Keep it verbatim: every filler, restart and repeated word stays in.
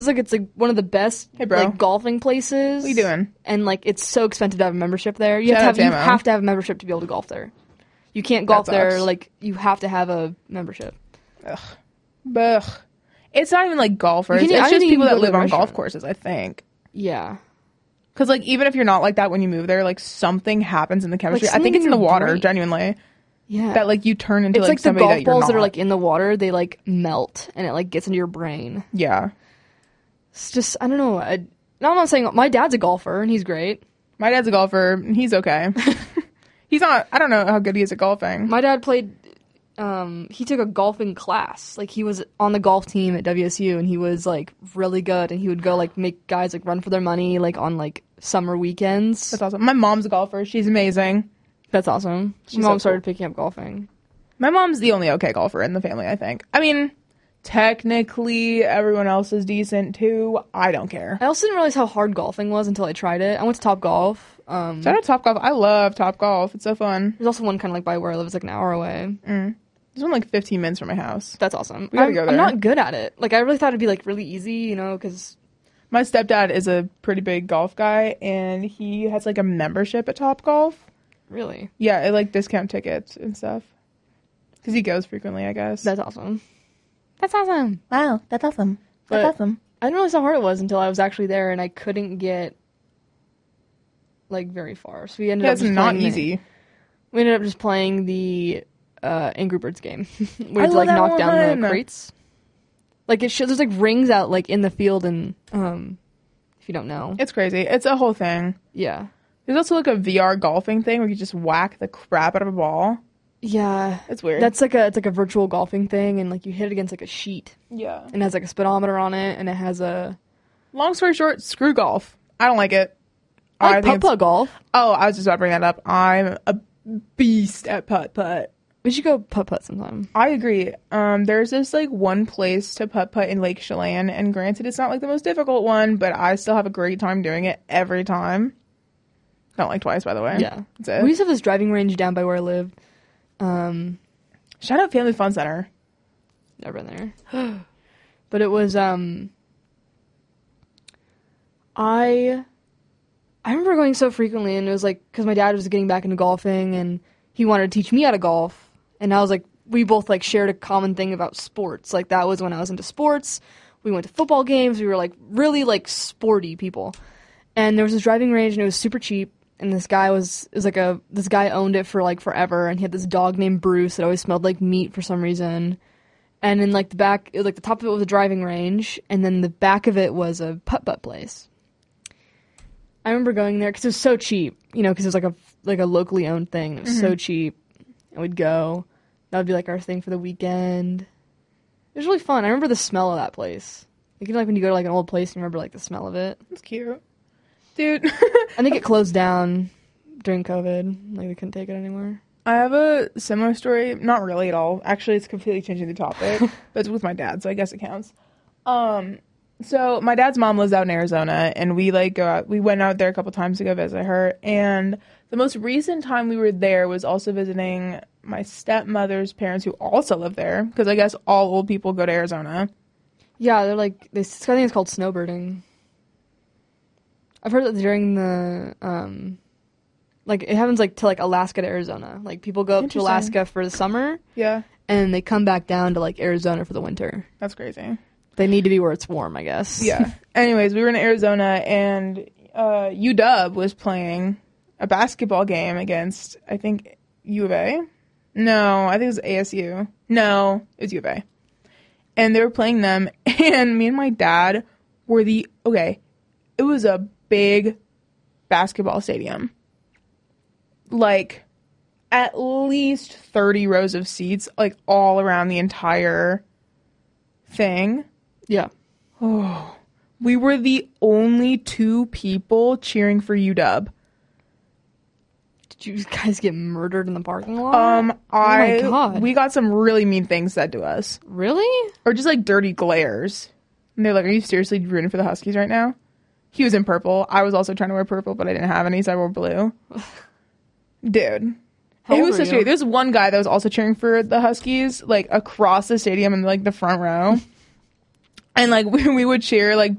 It's like it's like one of the best Hey, bro. like golfing places. What you doing? And like it's so expensive to have a membership there. You Shout have to out have, to you Ammo. have to have a membership to be able to golf there. You can't golf That there sucks. like you have to have a membership. Ugh. Ugh. It's not even like golfers. You can- It's I just didn't people even that go to live the on golf restaurant. courses, I think. Yeah. Because, like, even if you're not like that when you move there, like, something happens in the chemistry. I something think it's in in the your water, brain. genuinely. Yeah. That, like, you turn into, it's like, like the somebody golf that you're balls not. that are like in the water, they like melt and it like gets into your brain. Yeah. It's just I don't know. I, no, I'm not saying my dad's a golfer and he's great. My dad's a golfer. And he's okay. He's not, I don't know how good he is at golfing. My dad played um he took a golfing class. Like he was on the golf team at W S U and he was like really good and he would go like make guys like run for their money like on like summer weekends. That's awesome. My mom's a golfer. She's amazing. That's awesome. She's My mom so started picking up golfing. My mom's the only okay golfer in the family, I think. I mean, technically, everyone else is decent, too. I don't care. I also didn't realize how hard golfing was until I tried it. I went to Top Golf. Um, Shout out Top Golf. I love Top Golf. It's so fun. there's also one kind of like by where I live. It's like an hour away. There's one like fifteen minutes from my house. That's awesome. We gotta I'm, go I'm there. not good at it. Like I really thought it'd be like really easy, you know, because My stepdad is a pretty big golf guy, and he has like a membership at Top Golf. really, Yeah, it like discount tickets and stuff. Because he goes frequently, I guess. that's awesome. That's awesome. wow, that's awesome. But- That's awesome. I didn't realize how hard it was until I was actually there, and I couldn't get like very far. So we ended Yeah, up it's just not playing the- easy. we ended up just playing the uh, Angry Birds game, where I you love like that knock down one. the crates. Like it shows, there's like rings out like in the field, and um, if you don't know, It's crazy. It's a whole thing. yeah, There's also like a V R golfing thing where you just whack the crap out of a ball. yeah. It's weird. That's like a it's like a virtual golfing thing, and like you hit it against like a sheet, yeah. and it has like a speedometer on it, and it has a Long story short, screw golf. I don't like it. I like think putt putt golf. it's- Oh, I was just about to bring that up. I'm a beast at putt putt. We should go putt putt sometime. I agree. Um, there's this like one place to putt putt in Lake Chelan, and granted, it's not like the most difficult one, but I still have a great time doing it every time. Not like twice, by the way. Yeah, That's it. we used to have this driving range down by where I lived. Um, Shout out Family Fun Center. never been there, but it was um. I I remember going so frequently, and it was like because my dad was getting back into golfing, and he wanted to teach me how to golf, and I was like, we both like shared a common thing about sports. Like that was when I was into sports. We went to football games. We were like really like sporty people, and there was this driving range, and it was super cheap. And this guy was it was like a this guy owned it for like forever, and he had this dog named Bruce that always smelled like meat for some reason. And in like the back, it was, like the top of it was a driving range, and then the back of it was a putt putt place. I remember going there because it was so cheap, you know, because it was like a like a locally owned thing. It was so cheap, and we'd go. That would be like our thing for the weekend. It was really fun. I remember the smell of that place. Like, you know, like when you go to like an old place, and you remember like the smell of it. That's cute. Dude. I think it closed down during COVID. Like they couldn't take it anymore. I have a similar story. Not really at all. Actually, it's completely changing the topic. But it's with my dad, so I guess it counts. Um, so my dad's mom lives out in Arizona, and we like go out. We went out there a couple times to go visit her. And the most recent time we were there was also visiting my stepmother's parents, who also live there. Because I guess all old people go to Arizona. Yeah, they're like this. I think it's called snowbirding. I've heard that during the um, like it happens like to like Alaska to Arizona. Like people go up to Interesting. Alaska for the summer, Yeah, and they come back down to like Arizona for the winter. that's crazy. They need to be where it's warm, I guess. Yeah. Anyways, we were in Arizona, and uh, U W was playing a basketball game against, I think, U of A. No, I think it was A S U. No, it was U of A. And they were playing them, and me and my dad were the, okay, it was a big basketball stadium. Like, at least thirty rows of seats, like, all around the entire thing. Yeah. Oh, we were the only two people cheering for U W. Did you guys get murdered in the parking lot? Um, I Oh my God. we got some really mean things said to us, Really? or just like dirty glares. And they're like, "Are you seriously rooting for the Huskies right now?" He was in purple. I was also trying to wear purple, but I didn't have any, so I wore blue. Dude, How it old was so were you? scary. There's one guy that was also cheering for the Huskies, like across the stadium in like the front row. and like we, we would cheer like